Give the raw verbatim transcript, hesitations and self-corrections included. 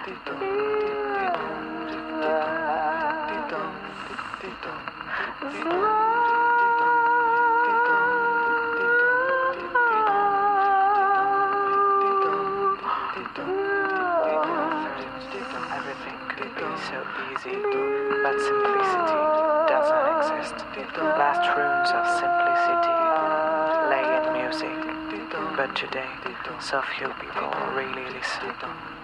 Everything could be so easy, but simplicity doesn't exist. Last runes of simplicity lay in music, but today so few people really listen.